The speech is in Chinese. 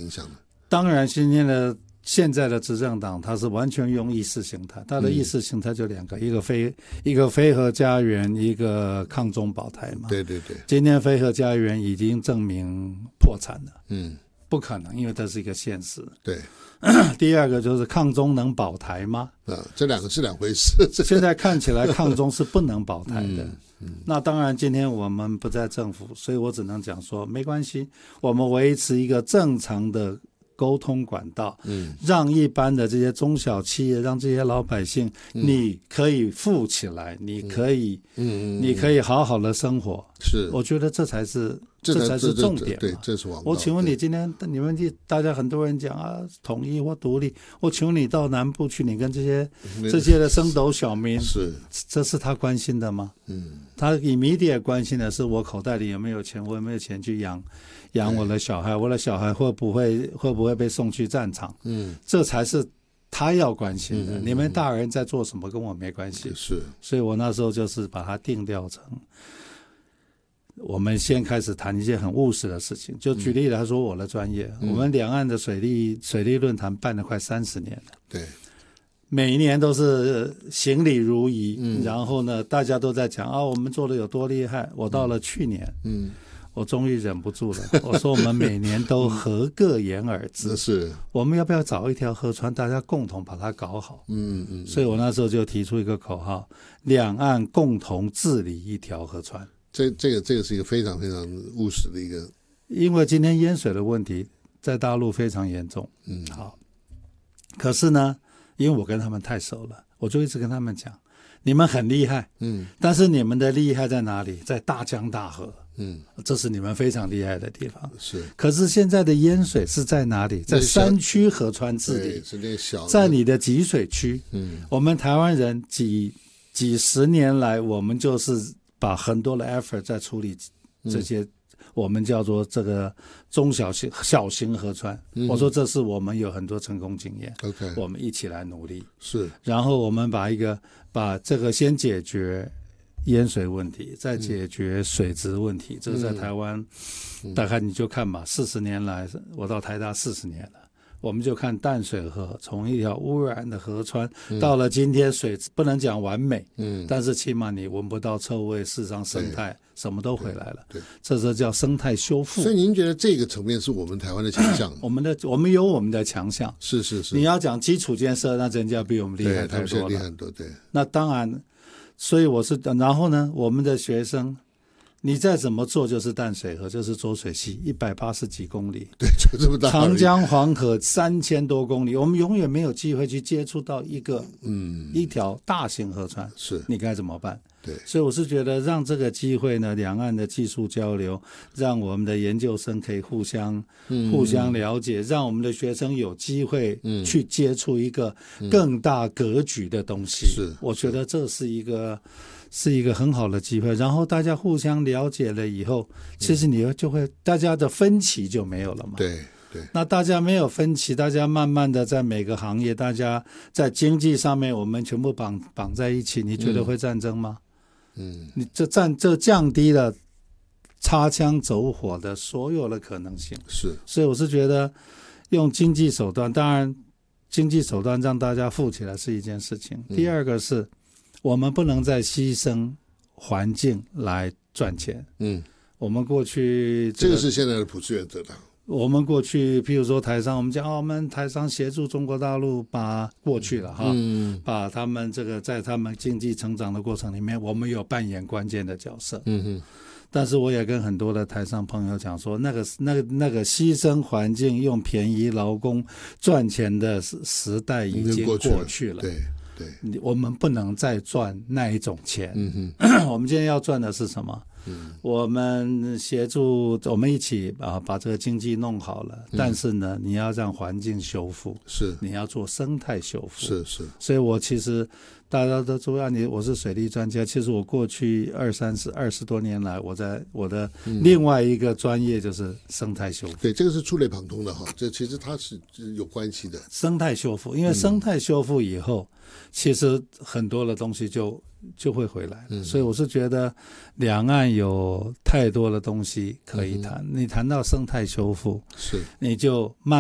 响呢？ 当然现在的执政党它是完全用意识形态，它的意识形态就两个，一个非核家园，一个抗中保台嘛。 对对对， 今天非核家园已经证明破产了，不可能，因为这是一个现实。 对。 第二个就是抗中能保台吗？ 这两个是两回事。 现在看起来抗中是不能保台的。那当然今天我们不在政府，所以我只能讲说没关系，我们维持一个正常的沟通管道，让一般的这些中小企业，让这些老百姓，你可以富起来，你可以好好的生活。 是， 我觉得这才是重点嘛。 对，这是王道。 我请问你，今天你们大家很多人讲啊，统一或独立，我请问你到南部去，你跟这些的升斗小民，这是他关心的吗？他immediate关心的是我口袋里有没有钱，我有没有钱去养我的小孩，我的小孩会不会被送去战场？这才是他要关心的。你们大人在做什么跟我没关系。 是， 所以我那时候就是把它定调成，我们先开始谈一些很务实的事情。就举例来说，我的专业，我们两岸的水利论坛办了快30年了。 对。 每一年都是行礼如仪，然后呢，大家都在讲我们做的有多厉害。我到了去年，我终于忍不住了，我说我们每年都合各言而之， 是，我们要不要找一条河川，大家共同把它搞好？所以我那时候就提出一个口号：两岸共同治理一条河川。 这个是一个非常非常务实的一个， 因为今天淹水的问题在大陆非常严重。好，可是呢，因为我跟他们太熟了，我就一直跟他们讲，你们很厉害，但是你们的厉害在哪里？在大江大河，这是你们非常厉害的地方。 是， 可是现在的淹水是在哪里？在山区河川治理， 是那小， 在你的集水区。我们台湾人几十年来，我们就是把很多的 effort 在处理这些。我们叫做这个中小型河川，我说这是我们有很多成功经验。 OK， 我们一起来努力。 是， 然后我们把这个先解决淹水问题，再解决水质问题。这是在台湾，大概你就看吧，40年来，我到台大40年了。我们就看淡水河从一条污染的河川，到了今天水质不能讲完美，但是起码你闻不到臭味，事实上生态什么都回来了。 对， 这叫生态修复。 所以您觉得这个层面是我们台湾的强项？ 我们有我们的强项。 是。 你要讲基础建设，那人家比我们厉害太多了。 厉害很多，对。 那当然，所以然后呢，我们的学生。你再怎么做就是淡水河，就是浊水溪180几公里， 对，就这么大。 长江黄河3000多公里，我们永远没有机会去接触到一条大型河川， 是， 你该怎么办？ 对， 所以我是觉得让这个机会呢，两岸的技术交流，让我们的研究生可以互相了解，让我们的学生有机会去接触一个更大格局的东西。 是， 我觉得这是一个很好的机会，然后大家互相了解了以后，其实你就会大家的分歧就没有了嘛。 对。 那大家没有分歧，大家慢慢的在每个行业，大家在经济上面，我们全部绑在一起，你觉得会战争吗？你这降低了擦枪走火的所有的可能性。 是， 所以我是觉得用经济手段，当然经济手段让大家富起来是一件事情。第二个是我们不能再牺牲环境来赚钱。我们过去这个是现在的普世原则的。 我们过去譬如说台商，我们讲我们台商协助中国大陆过去了把他们这个在他们经济成长的过程里面，我们有扮演关键的角色。但是我也跟很多的台商朋友讲说，那个牺牲环境用便宜劳工赚钱的时代已经过去了。 对， 我们不能再赚那一种钱。我们今天要赚的是什么？我们协助，我们一起把这个经济弄好了，但是呢，你要让环境修复， 是， 你要做生态修复， 是。 所以我其实大家都知道我是水利专家，其实我过去20多年来，我在我的另外一个专业就是生态修复。 对，这个是触类旁通的哈，这其实它是有关系的。 生态修复，因为生态修复以后，其实很多的东西就会回来了。所以我是觉得两岸有太多的东西可以谈。你谈到生态修复， 是， 你就